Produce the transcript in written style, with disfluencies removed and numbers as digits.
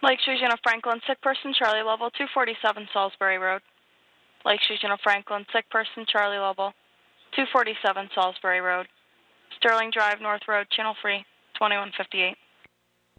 Lakeshore General Franklin, sick person, Charlie level 247 Salisbury Road. Lakeshore General Franklin, sick person, Charlie level 247 Salisbury Road. Sterling Drive, North Road, Channel Free, 2158.